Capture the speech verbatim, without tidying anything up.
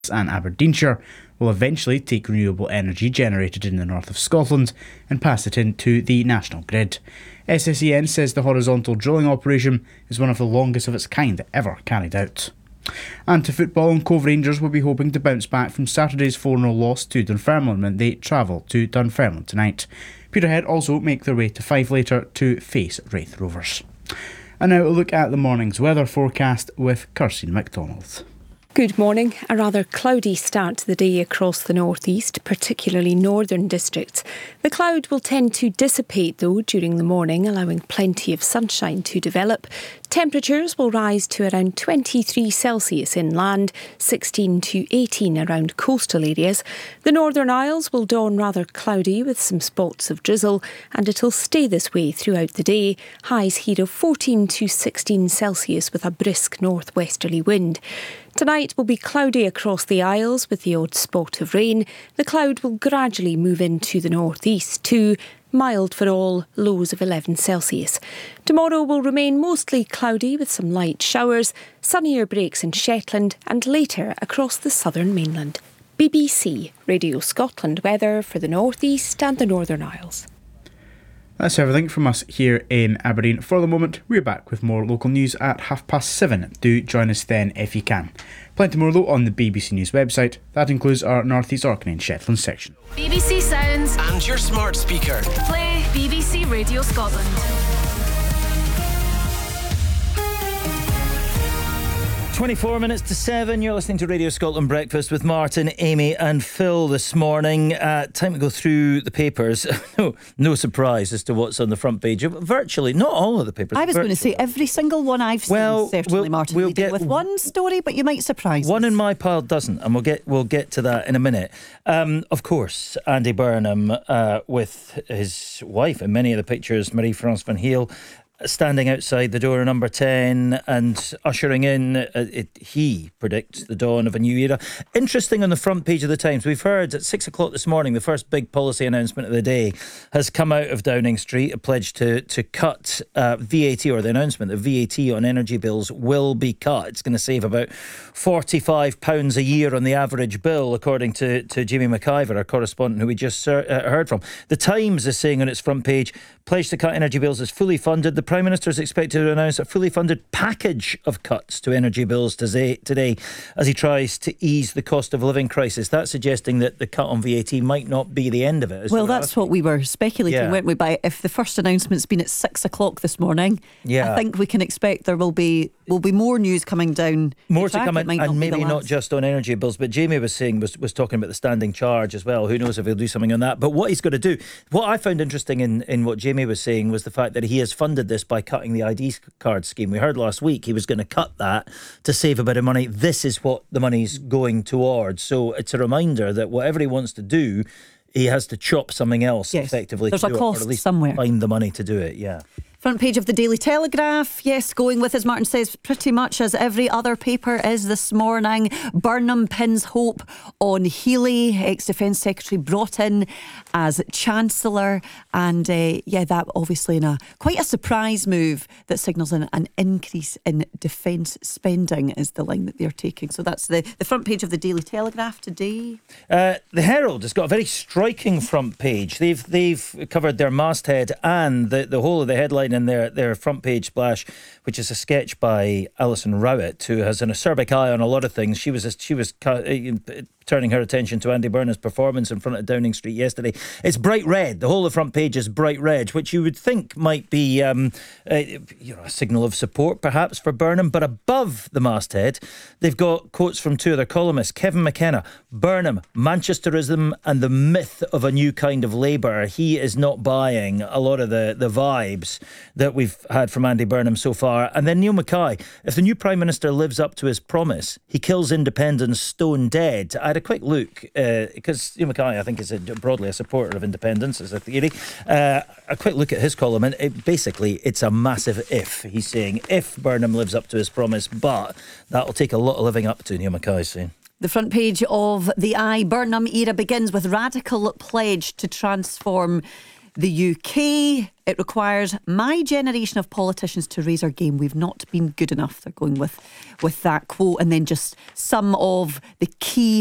and Aberdeenshire will eventually take renewable energy generated in the north of Scotland and pass it into the national grid. S S E N says the horizontal drilling operation is one of the longest of its kind ever carried out. And to football, and Cove Rangers will be hoping to bounce back from Saturday's four nil loss to Dunfermline when they travel to Dunfermline tonight. Peterhead also make their way to Fife later to face Wraith Rovers. And now a look at the morning's weather forecast with Kirsty MacDonald. Good morning. A rather cloudy start to the day across the northeast, particularly northern districts. The cloud will tend to dissipate though during the morning, allowing plenty of sunshine to develop. Temperatures will rise to around twenty-three Celsius inland, sixteen to eighteen around coastal areas. The Northern Isles will dawn rather cloudy with some spots of drizzle, and it'll stay this way throughout the day. Highs here of fourteen to sixteen Celsius with a brisk northwesterly wind. Tonight will be cloudy across the Isles with the odd spot of rain. The cloud will gradually move into the northeast too. Mild for all, lows of eleven Celsius. Tomorrow will remain mostly cloudy with some light showers, sunnier breaks in Shetland and later across the southern mainland. B B C Radio Scotland weather for the North East and the Northern Isles. That's everything from us here in Aberdeen. For the moment, we're back with more local news at half past seven. Do join us then if you can. Plenty more though on the B B C News website. That includes our North East Orkney and Shetland section. B B C Sounds and your smart speaker. Play B B C Radio Scotland. twenty-four minutes to seven, you're listening to Radio Scotland Breakfast with Martin, Amy and Phil this morning. Uh, time to go through the papers. no, no surprise as to what's on the front page of virtually, not all of the papers. I was virtually. going to say every single one I've seen, well, certainly, we'll, Martin, we'll leading get with one story, but you might surprise One us. in my pile doesn't, and we'll get we'll get to that in a minute. Um, of course, Andy Burnham uh, with his wife in many of the pictures, Marie-France Van Heel, standing outside the door of number ten and ushering in, uh, it, he predicts the dawn of a new era. Interesting, on the front page of the Times, we've heard at six o'clock this morning, the first big policy announcement of the day has come out of Downing Street, a pledge to, to cut uh, V A T, or the announcement that V A T on energy bills will be cut. It's going to save about forty-five pounds a year on the average bill, according to, to Jamie McIver, our correspondent who we just uh, heard from. The Times is saying on its front page, pledge to cut energy bills is fully funded. The Prime Minister is expected to announce a fully funded package of cuts to energy bills today as he tries to ease the cost of living crisis. That's suggesting that the cut on V A T might not be the end of it. Well, that's what we were speculating, yeah. weren't we? By if the first announcement's been at six o'clock this morning, yeah. I think we can expect there will be will be more news coming down. More to to come, in, and not maybe not just on energy bills. But Jamie was saying was was talking about the standing charge as well. Who knows if he'll do something on that? But what he's got to do, what I found interesting in in what Jamie was saying was the fact that he has funded this by cutting the I D card scheme. We heard last week he was going to cut that to save a bit of money. This is what the money's going towards. So it's a reminder that whatever he wants to do, he has to chop something else yes. effectively. There's to a do cost it, or at least somewhere. Find the money to do it, yeah. Front page of the Daily Telegraph, yes, going with, as Martin says, pretty much as every other paper is this morning. Burnham pins hope on Healy, ex-Defence Secretary brought in as Chancellor, and uh, yeah, that obviously in a quite a surprise move that signals an, an increase in defence spending is the line that they're taking. So that's the, the front page of the Daily Telegraph today. Uh, the Herald has got a very striking front page. They've they've covered their masthead and the, the whole of the headline in their, their front page splash, which is a sketch by Alison Rowett, who has an acerbic eye on a lot of things. She was she was uh, turning her attention to Andy Burnham's performance in front of Downing Street yesterday. It's bright red. The whole of the front page is bright red, which you would think might be um, a, you know, a signal of support perhaps for Burnham. But above the masthead, they've got quotes from two other columnists. Kevin McKenna, Burnham, Manchesterism and the myth of a new kind of Labour. He is not buying a lot of the, the vibes that we've had from Andy Burnham so far. And then Neil Mackay, if the new Prime Minister lives up to his promise, he kills independence stone dead. I had a quick look, uh, because Neil Mackay, I think, is a, broadly a supporter of independence as a theory. Uh, a quick look at his column, and it, basically it's a massive if. He's saying if Burnham lives up to his promise, but that'll take a lot of living up to, Neil Mackay is saying. The front page of the Eye, Burnham era begins with radical pledge to transform the U K, it requires my generation of politicians to raise our game. We've not been good enough. They're going with, with that quote. And then just some of the key